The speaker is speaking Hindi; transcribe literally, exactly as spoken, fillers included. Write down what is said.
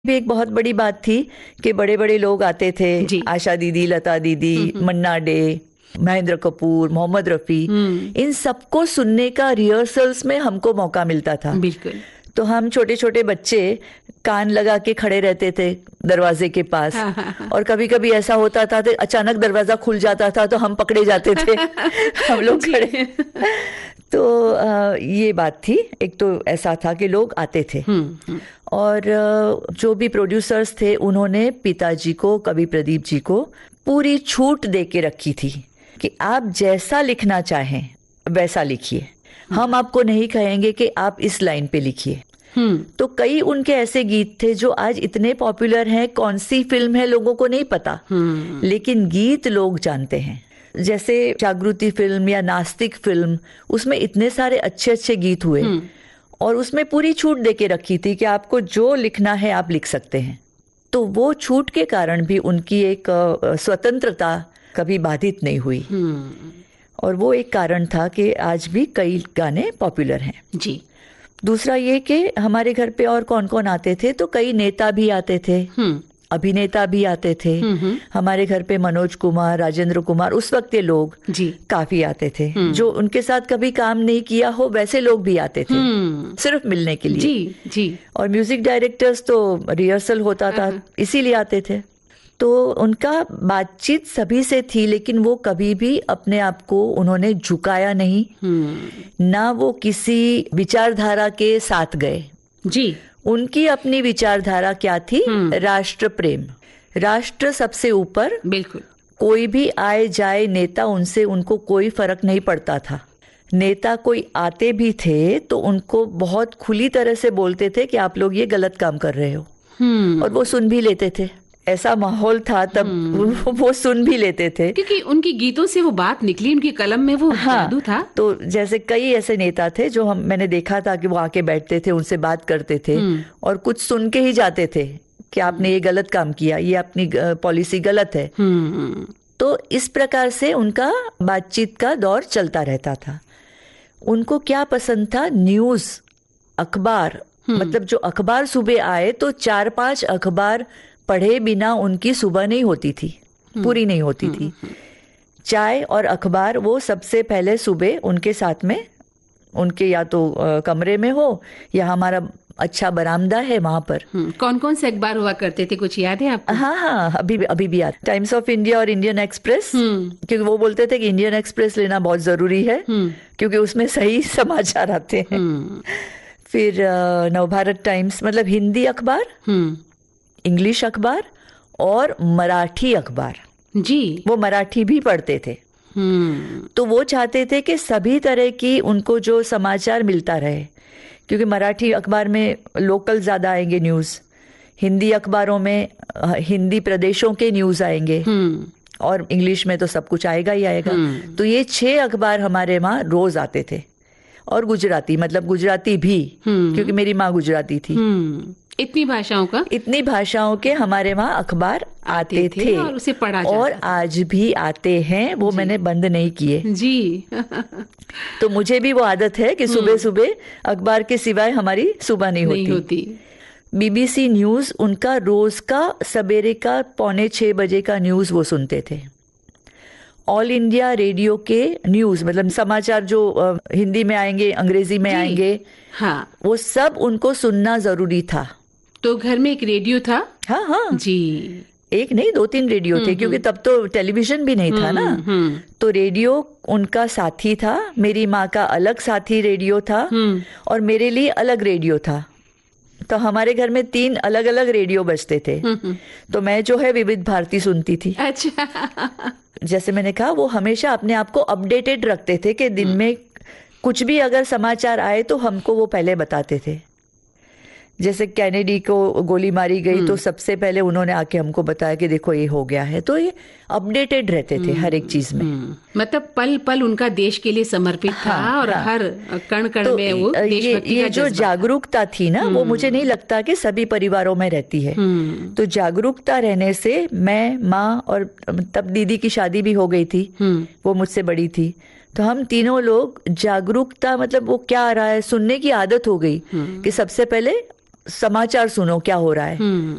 भी एक बहुत बड़ी बात थी कि बड़े बड़े लोग आते थे, आशा दीदी, लता दीदी, मन्ना डे, महेंद्र कपूर, मोहम्मद रफी, इन सबको सुनने का रिहर्सल्स में हमको मौका मिलता था। बिल्कुल। तो हम छोटे छोटे बच्चे कान लगा के खड़े रहते थे दरवाजे के पास। हाँ, हाँ, हाँ। और कभी कभी ऐसा होता था तो अचानक दरवाजा खुल जाता था तो हम पकड़े जाते थे हम लोग खड़े। तो आ, ये बात थी। एक तो ऐसा था कि लोग आते थे और जो भी प्रोड्यूसर्स थे उन्होंने पिताजी को, कवि प्रदीप जी को पूरी छूट दे के रखी थी कि आप जैसा लिखना चाहें वैसा लिखिए, हम आपको नहीं कहेंगे कि आप इस लाइन पे लिखिए। तो कई उनके ऐसे गीत थे जो आज इतने पॉपुलर हैं, कौन सी फिल्म है लोगों को नहीं पता, लेकिन गीत लोग जानते हैं। जैसे जागृति फिल्म या नास्तिक फिल्म, उसमें इतने सारे अच्छे अच्छे गीत हुए और उसमें पूरी छूट देके रखी थी कि आपको जो लिखना है आप लिख सकते हैं। तो वो छूट के कारण भी उनकी एक स्वतंत्रता कभी बाधित नहीं हुई और वो एक कारण था कि आज भी कई गाने पॉपुलर हैं। जी। दूसरा ये कि हमारे घर पे और कौन कौन आते थे, तो कई नेता भी आते थे, अभिनेता भी आते थे। हमारे घर पे मनोज कुमार, राजेंद्र कुमार, उस वक्त ये लोग जी काफी आते थे। जो उनके साथ कभी काम नहीं किया हो वैसे लोग भी आते थे सिर्फ मिलने के लिए। जी जी। और म्यूजिक डायरेक्टर्स तो रिहर्सल होता था इसीलिए आते थे। तो उनका बातचीत सभी से थी, लेकिन वो कभी भी अपने आप को उन्होंने झुकाया नहीं, ना वो किसी विचारधारा के साथ गए। जी। उनकी अपनी विचारधारा क्या थी? राष्ट्र प्रेम, राष्ट्र सबसे ऊपर। बिल्कुल। कोई भी आए जाए नेता, उनसे उनको कोई फर्क नहीं पड़ता था। नेता कोई आते भी थे तो उनको बहुत खुली तरह से बोलते थे कि आप लोग ये गलत काम कर रहे हो, और वो सुन भी लेते थे। ऐसा माहौल था तब, वो, वो सुन भी लेते थे क्योंकि उनकी गीतों से वो बात निकली, उनकी कलम में वो हाँ, जादू था। तो जैसे कई ऐसे नेता थे जो हम मैंने देखा था कि वो आके बैठते थे, उनसे बात करते थे और कुछ सुन के ही जाते थे कि आपने ये गलत काम किया, ये अपनी पॉलिसी गलत है। तो इस प्रकार से उनका बातचीत का दौर चलता रहता था। उनको क्या पसंद था? न्यूज, अखबार, मतलब जो अखबार सुबह आए तो चार पांच अखबार पढ़े बिना उनकी सुबह नहीं होती थी, पूरी नहीं होती थी। चाय और अखबार वो सबसे पहले सुबह उनके साथ में, उनके या तो कमरे में हो या हमारा अच्छा बरामदा है वहां पर। कौन कौन से अखबार हुआ करते थे, कुछ याद है आपको? हाँ हाँ, अभी अभी भी याद। टाइम्स ऑफ इंडिया और इंडियन एक्सप्रेस, क्योंकि वो बोलते थे कि इंडियन एक्सप्रेस लेना बहुत जरूरी है क्योंकि उसमें सही समाचार आते हैं। फिर नवभारत टाइम्स, मतलब हिंदी अखबार, इंग्लिश अखबार और मराठी अखबार। जी। वो मराठी भी पढ़ते थे। तो वो चाहते थे कि सभी तरह की उनको जो समाचार मिलता रहे, क्योंकि मराठी अखबार में लोकल ज्यादा आएंगे न्यूज, हिंदी अखबारों में हिंदी प्रदेशों के न्यूज आएंगे और इंग्लिश में तो सब कुछ आएगा ही आएगा। तो ये छह अखबार हमारे वहां रोज आते थे। और गुजराती, मतलब गुजराती भी, क्योंकि मेरी माँ गुजराती थी। इतनी भाषाओं का इतनी भाषाओं के हमारे वहाँ अखबार आते, आते थे, थे और उसे पढ़ा जाता और आज भी आते हैं, वो मैंने बंद नहीं किए जी। तो मुझे भी वो आदत है कि सुबह सुबह अखबार के सिवाय हमारी सुबह नहीं, नहीं होती, होती। बीबीसी न्यूज, उनका रोज का सवेरे का पौने छह बजे का न्यूज वो सुनते थे। ऑल इंडिया रेडियो के न्यूज, मतलब समाचार जो आ, हिंदी में आएंगे, अंग्रेजी में आएंगे, हाँ, वो सब उनको सुनना जरूरी था। तो घर में एक रेडियो था? हाँ हाँ जी। एक नहीं, दो तीन रेडियो थे, क्योंकि तब तो टेलीविजन भी नहीं था ना। तो रेडियो उनका साथी था। मेरी माँ का अलग साथी रेडियो था और मेरे लिए अलग रेडियो था। तो हमारे घर में तीन अलग अलग रेडियो बजते थे। तो मैं जो है विविध भारती सुनती थी। अच्छा। जैसे मैंने कहा, वो हमेशा अपने आप को अपडेटेड रखते थे कि दिन में कुछ भी अगर समाचार आए तो हमको वो पहले बताते थे। जैसे कैनेडी को गोली मारी गई तो सबसे पहले उन्होंने आके हमको बताया कि देखो ये हो गया है। तो ये अपडेटेड रहते थे हर एक चीज में। मतलब पल पल उनका देश के लिए समर्पित था। हाँ, और हाँ, हर कण कण तो में वो देशभक्ति ये, ये जो जागरूकता थी ना, वो मुझे नहीं लगता कि सभी परिवारों में रहती है। तो जागरूकता रहने से मैं, माँ, और तब दीदी की शादी भी हो गई थी, वो मुझसे बड़ी थी, तो हम तीनों लोग जागरूकता, मतलब वो क्या आ रहा है सुनने की आदत हो गई कि सबसे पहले समाचार सुनो क्या हो रहा है।